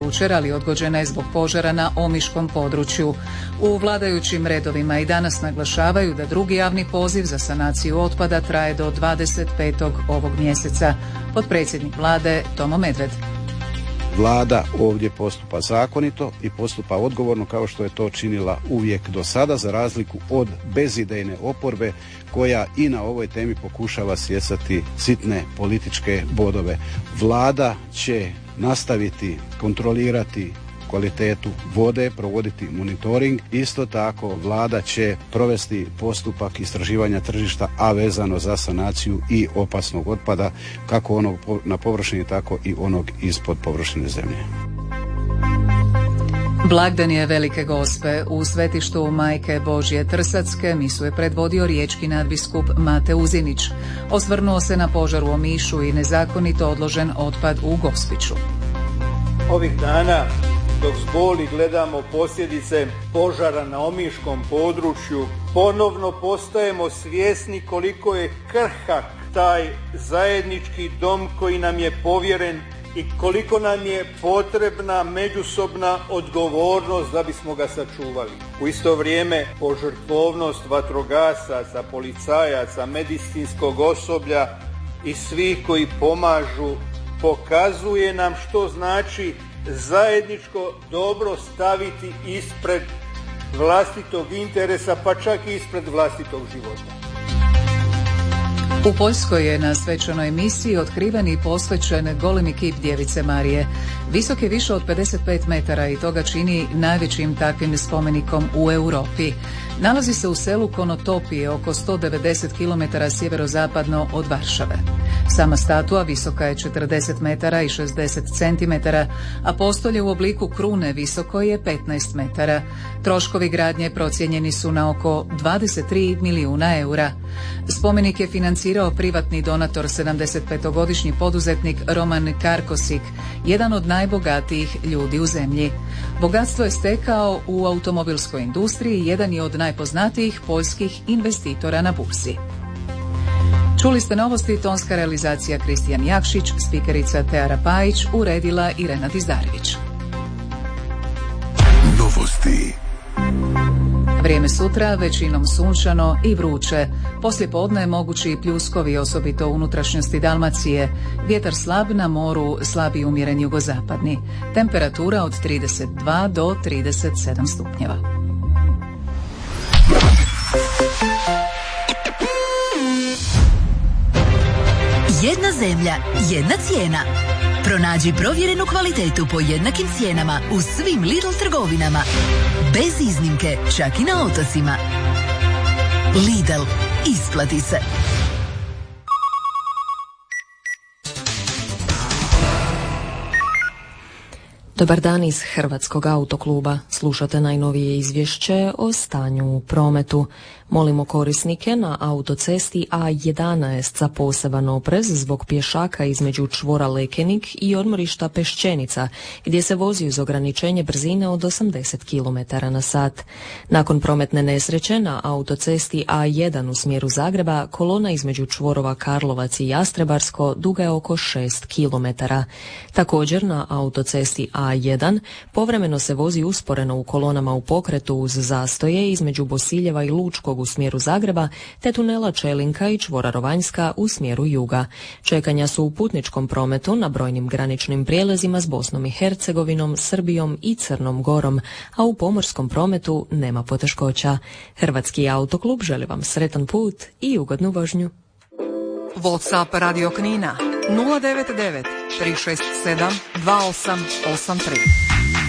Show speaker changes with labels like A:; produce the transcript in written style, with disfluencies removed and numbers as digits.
A: jučer, ali odgođena je zbog požara na omiškom području. U vladajućim redovima i danas naglašavaju da drugi javni poziv za sanaciju otpada traje do 25. ovog mjeseca. Potpredsjednik vlade Tomo Medved.
B: Vlada ovdje postupa zakonito i postupa odgovorno kao što je to činila uvijek do sada, za razliku od bezidejne oporbe koja i na ovoj temi pokušava stjecati sitne političke bodove. Vlada će nastaviti kontrolirati kvalitetu vode, provoditi monitoring. Isto tako vlada će provesti postupak istraživanja tržišta, a vezano za sanaciju i opasnog otpada, kako onog na površini, tako i onog ispod površine zemlje.
A: Blagdan je Velike Gospe. U svetištu Majke Božje Trsatske misu je predvodio riječki nadbiskup Mate Uzinić. Osvrnuo se na požar u Omišu i nezakonito odložen otpad u Gospiću.
C: Ovih dana, dok s boli gledamo posljedice požara na omiškom području, ponovno postajemo svjesni koliko je krhak taj zajednički dom koji nam je povjeren i koliko nam je potrebna međusobna odgovornost da bismo ga sačuvali. U isto vrijeme požrtvovnost vatrogasaca, policajaca, medicinskog osoblja i svih koji pomažu pokazuje nam što znači zajedničko dobro staviti ispred vlastitog interesa, pa čak i ispred vlastitog života.
A: U Poljskoj je na svečanoj misiji otkriven i posvećen golemi kip Djevice Marije. Visok je više od 55 metara i to ga čini najvećim takvim spomenikom u Europi. Nalazi se u selu Konotopije, oko 190 km sjeverozapadno od Varšave. Sama statua visoka je 40 metara i 60 cm, a postolje u obliku krune visoko je 15 metara. Troškovi gradnje procijenjeni su na oko 23 milijuna eura. Spomenik je financirao privatni donator, 75-godišnji poduzetnik Roman Karkosik, jedan od najbogatijih ljudi u zemlji. Bogatstvo je stekao u automobilskoj industriji, jedan je od najpoznatijih poljskih investitora na burzi. Čuli ste novosti, tonska realizacija Kristijan Jakšić, spikerica Teara Pajić, uredila Irena Dizdarević.
D: Novosti.
A: Vrijeme sutra većinom sunčano i vruće. Poslijepodne mogući pljuskovi, osobito u unutrašnjosti Dalmacije. Vjetar slab, na moru slab i umjeren jugozapadni. Temperatura od 32 do 37 stupnjeva.
E: Jedna zemlja, jedna cijena. Pronađi provjerenu kvalitetu po jednakim cijenama u svim Lidl trgovinama. Bez iznimke, čak i na otocima. Lidl, isplati se.
F: Dobar dan iz Hrvatskog autokluba. Slušate najnovije izvješće o stanju u prometu. Molimo korisnike na autocesti A11 za poseban oprez zbog pješaka između čvora Lekenik i odmorišta Peščenica, gdje se vozi uz ograničenje brzine od 80 km/h. Nakon prometne nesreće na autocesti A1 u smjeru Zagreba, kolona između čvorova Karlovac i Jastrebarsko duga je oko 6 km. Također na autocesti A1 povremeno se vozi usporeno u kolonama u pokretu uz zastoje između Bosiljeva i Lučkog u smjeru Zagreba, te tunela Čelinka i čvora Rovanjska u smjeru juga. Čekanja su u putničkom prometu na brojnim graničnim prijelazima s Bosnom i Hercegovinom, Srbijom i Crnom Gorom, a u pomorskom prometu nema poteškoća. Hrvatski autoklub želi vam sretan put i ugodnu vožnju.
G: WhatsApp Radio Knina 099 367 2883.